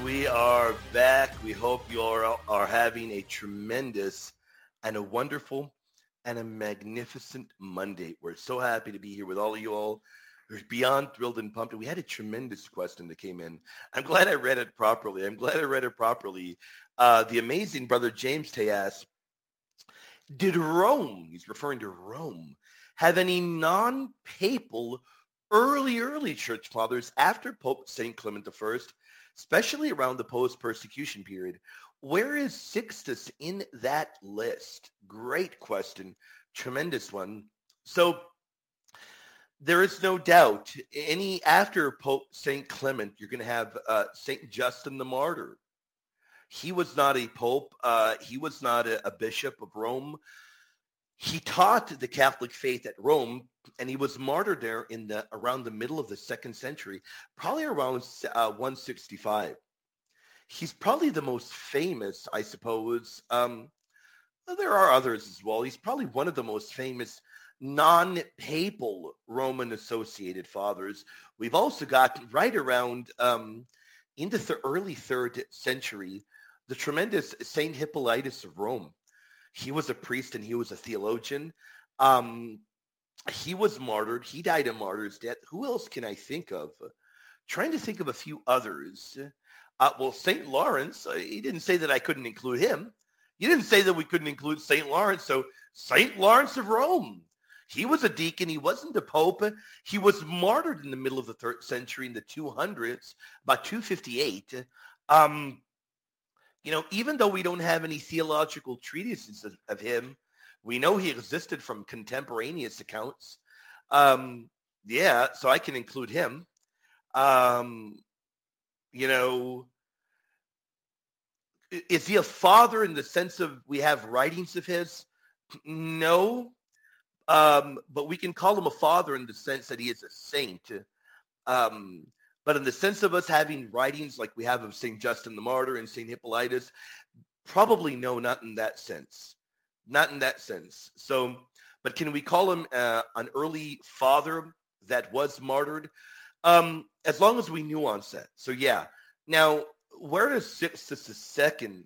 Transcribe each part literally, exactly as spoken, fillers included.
we are back. We hope you all are having a tremendous and a wonderful and a magnificent Monday. We're so happy to be here with all of you all. We're beyond thrilled and pumped. We had a tremendous question that came in. I'm glad I read it properly. I'm glad I read it properly. Uh, the amazing brother James Tay asked, did Rome, he's referring to Rome, have any non-papal early, early church fathers after Pope Saint Clement the First, especially around the post-persecution period? Where is Sixtus in that list? Great question. Tremendous one. So there is no doubt any after Pope Saint Clement, you're going to have uh, Saint Justin the Martyr. He was not a pope. Uh, he was not a, a bishop of Rome. He taught the Catholic faith at Rome, and he was martyred there in the around the middle of the second century, probably around uh, one sixty-five. He's probably the most famous, I suppose. Um, well, there are others as well. He's probably one of the most famous non-papal Roman associated fathers. We've also got right around um, in the th- early third century, the tremendous Saint Hippolytus of Rome. He was a priest and he was a theologian. Um, he was martyred. He died a martyr's death. Who else can I think of? Trying to think of a few others. Uh, well, Saint Lawrence, uh, he didn't say that I couldn't include him. You didn't say that we couldn't include Saint Lawrence. So Saint Lawrence of Rome, he was a deacon. He wasn't a pope. He was martyred in the middle of the third century in the two hundreds, about two fifty-eight. Um, you know, even though we don't have any theological treatises of, of him, we know he existed from contemporaneous accounts. Um, yeah, so I can include him. Um, you know, is he a father in the sense of we have writings of his? No. Um, but we can call him a father in the sense that he is a saint. Um, but in the sense of us having writings like we have of Saint Justin the Martyr and Saint Hippolytus, probably no, not in that sense. Not in that sense. So, but can we call him uh, an early father that was martyred? Um, as long as we nuance that. So yeah. Now, where does Sixtus the Second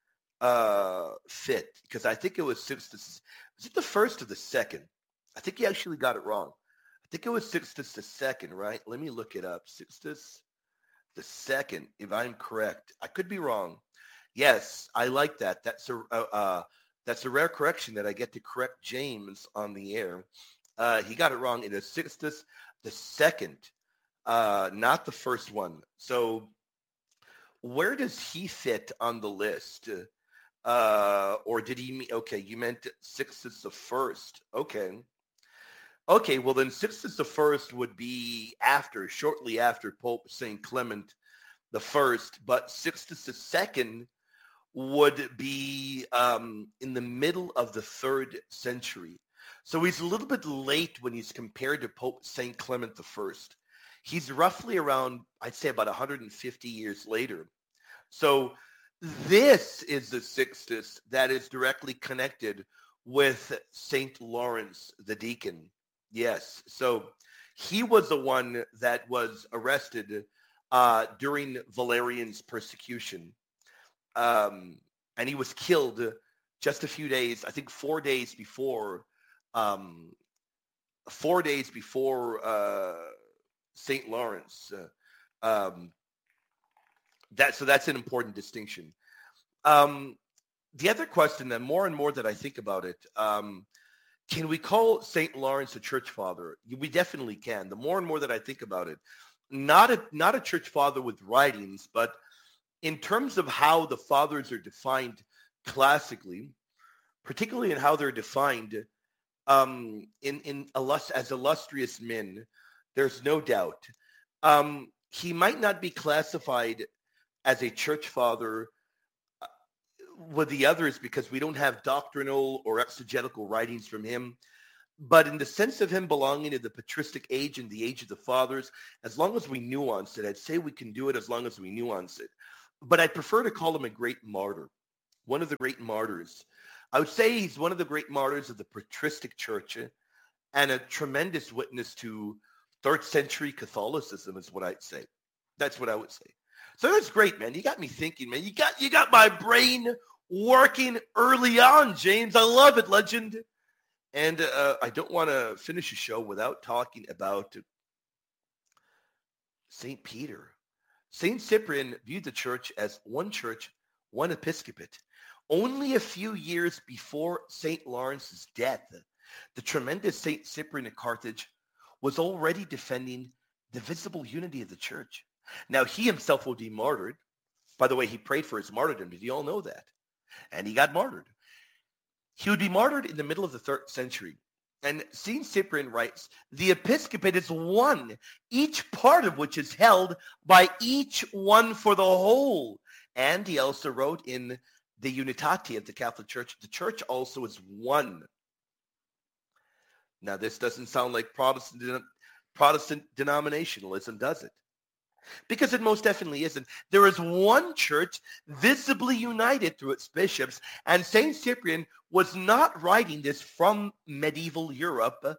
uh, fit? Because I think it was Sixtus. Was it the first or the second? I think he actually got it wrong. I think it was Sixtus the Second, right? Let me look it up. Sixtus the Second, if I'm correct. I could be wrong. Yes, I like that. That's a uh, uh, that's a rare correction that I get to correct James on the air. Uh, he got it wrong. It is Sixtus the Second, uh, not the first one. So where does he fit on the list? Uh, or did he mean, okay, you meant Sixtus the First. Okay. Okay, well then Sixtus the First would be after, shortly after Pope Saint Clement the First, but Sixtus the Second would be um, in the middle of the third century. So he's a little bit late when he's compared to Pope Saint Clement the First. He's roughly around, I'd say about one hundred fifty years later. So this is the Sixtus that is directly connected with Saint Lawrence the deacon. Yes. So he was the one that was arrested uh, during Valerian's persecution. Um, and he was killed just a few days, I think four days before, um, four days before uh, Saint Lawrence. Uh, um, that, so that's an important distinction. Um, the other question then, more and more that I think about it, um, can we call Saint Lawrence a church father? We definitely can. The more and more that I think about it, not a not a church father with writings, but in terms of how the fathers are defined classically, particularly in how they're defined um, in in illust- as illustrious men, there's no doubt. Um, he might not be classified as a church father with the others because we don't have doctrinal or exegetical writings from him. But in the sense of him belonging to the patristic age and the age of the fathers, as long as we nuance it, I'd say we can do it as long as we nuance it. But I prefer to call him a great martyr, one of the great martyrs. I would say he's one of the great martyrs of the patristic church and a tremendous witness to third century Catholicism is what I'd say. That's what I would say. So that's great, man. You got me thinking, man. You got you got my brain working early on, James. I love it, legend. And uh, I don't want to finish a show without talking about Saint Peter. Saint Cyprian viewed the church as one church, one episcopate. Only a few years before Saint Lawrence's death, the tremendous Saint Cyprian of Carthage was already defending the visible unity of the church. Now, he himself will be martyred. By the way, he prayed for his martyrdom. Did you all know that? And he got martyred. He would be martyred in the middle of the third century. And Saint Cyprian writes, the episcopate is one, each part of which is held by each one for the whole. And he also wrote in the Unitate of the Catholic Church, the church also is one. Now, this doesn't sound like Protestant, Protestant denominationalism, does it? Because it most definitely isn't. There is one church visibly united through its bishops, and Saint Cyprian was not writing this from medieval Europe.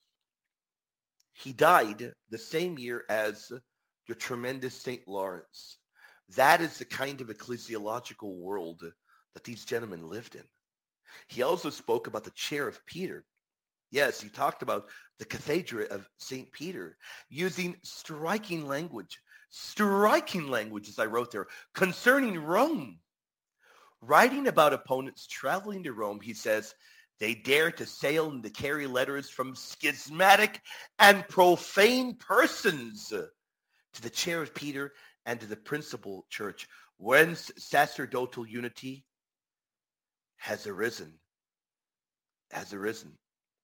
He died the same year as the tremendous Saint Lawrence. That is the kind of ecclesiological world that these gentlemen lived in. He also spoke about the chair of Peter. Yes, he talked about the cathedra of Saint Peter, using striking language, striking language, as I wrote there, concerning Rome. Writing about opponents traveling to Rome, he says, they dare to sail and to carry letters from schismatic and profane persons to the chair of Peter and to the principal church, whence sacerdotal unity has arisen, has arisen.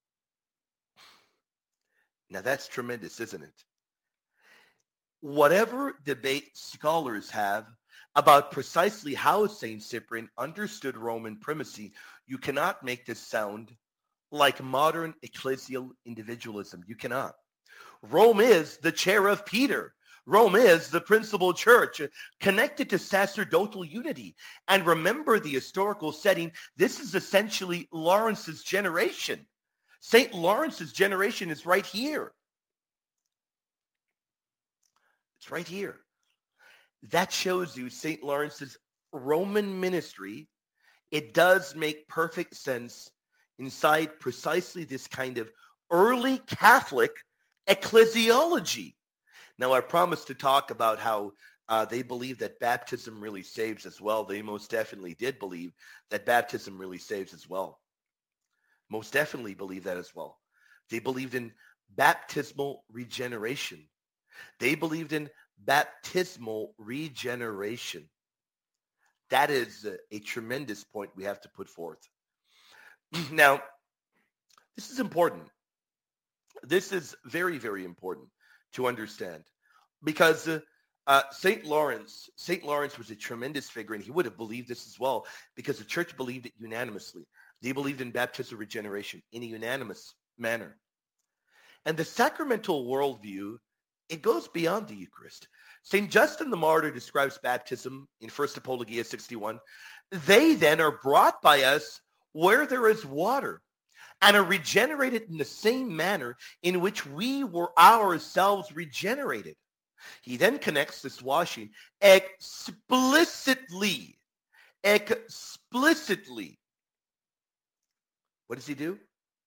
Now that's tremendous, isn't it? Whatever debate scholars have about precisely how Saint Cyprian understood Roman primacy, you cannot make this sound like modern ecclesial individualism. You cannot. Rome is the chair of Peter. Rome is the principal church connected to sacerdotal unity. And remember the historical setting. This is essentially Lawrence's generation. Saint Lawrence's generation is right here. It's right here. That shows you Saint Lawrence's Roman ministry. It does make perfect sense inside precisely this kind of early Catholic ecclesiology. Now, I promised to talk about how uh, they believe that baptism really saves as well. They most definitely did believe that baptism really saves as well. Most definitely believe that as well. They believed in baptismal regeneration. They believed in baptismal regeneration. That is a, a tremendous point we have to put forth. Now, this is important. This is very, very important to understand because uh, uh, Saint Lawrence, Saint Lawrence was a tremendous figure, and he would have believed this as well because the church believed it unanimously. They believed in baptismal regeneration in a unanimous manner. And the sacramental worldview, it goes beyond the Eucharist. Saint Justin the Martyr describes baptism in First Apologia sixty-one. They then are brought by us where there is water and are regenerated in the same manner in which we were ourselves regenerated. He then connects this washing explicitly, explicitly. What does he do?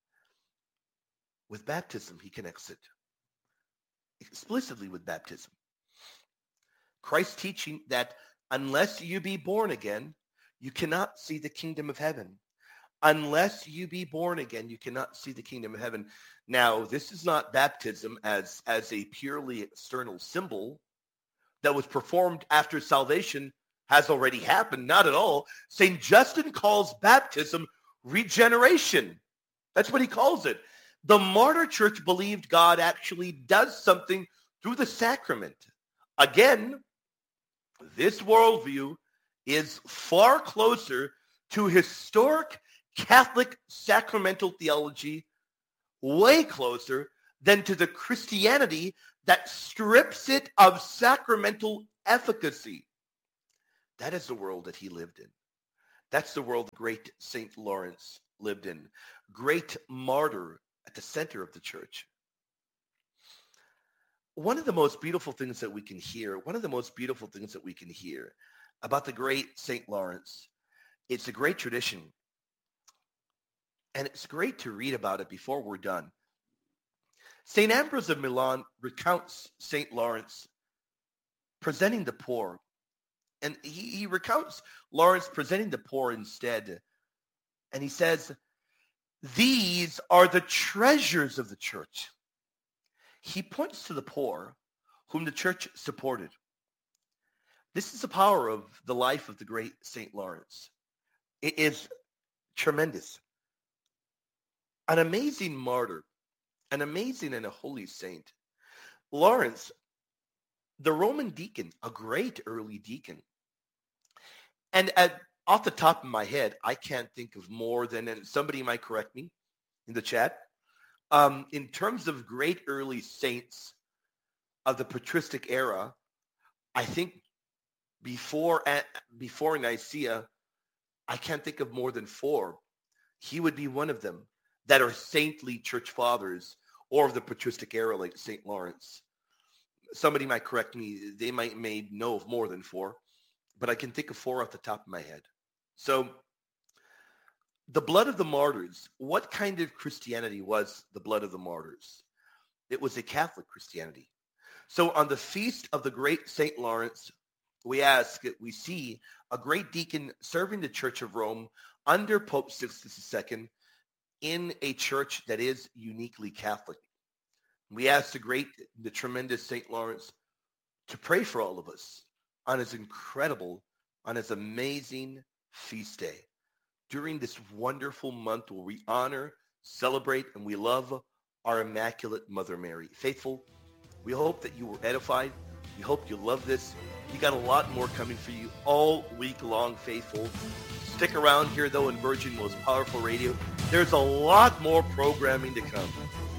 With baptism, he connects it. Explicitly with baptism. Christ teaching that unless you be born again, you cannot see the kingdom of heaven. Unless you be born again, you cannot see the kingdom of heaven. Now, this is not baptism as, as a purely external symbol that was performed after salvation has already happened. Not at all. Saint Justin calls baptism regeneration. That's what he calls it. The martyr church believed God actually does something through the sacrament. Again, this worldview is far closer to historic Catholic sacramental theology, way closer than to the Christianity that strips it of sacramental efficacy. That is the world that he lived in. That's the world great Saint Lawrence lived in. Great martyr at the center of the church. one of the most beautiful things that we can hear, one of the most beautiful things that we can hear about the great Saint Lawrence, it's a great tradition. And it's great to read about it before we're done. Saint Ambrose of Milan recounts Saint Lawrence presenting the poor. And he, he recounts Lawrence presenting the poor instead. And he says, these are the treasures of the church. He points to the poor whom the church supported. This is the power of the life of the great Saint Lawrence. It is tremendous. An amazing martyr, an amazing and a holy saint. Lawrence, the Roman deacon, a great early deacon. And at, off the top of my head, I can't think of more than, and somebody might correct me in the chat, um, in terms of great early saints of the patristic era, I think before, before Nicaea, I can't think of more than four. He would be one of them that are saintly church fathers or of the patristic era like Saint Lawrence. Somebody might correct me. They might may know of more than four, but I can think of four off the top of my head. So the blood of the martyrs, what kind of Christianity was the blood of the martyrs? It was a Catholic Christianity. So on the feast of the great Saint Lawrence, we ask, we see a great deacon serving the Church of Rome under Pope Sixtus the Second in a church that is uniquely Catholic. We ask the great, the tremendous Saint Lawrence to pray for all of us on his incredible, on his amazing feast day during this wonderful month where we honor, celebrate, and we love our Immaculate Mother Mary. Faithful, we hope that you were edified. We hope you love this. We got a lot more coming for you all week long, faithful. Stick around here, though, in Virgin Most Powerful Radio. There's a lot more programming to come.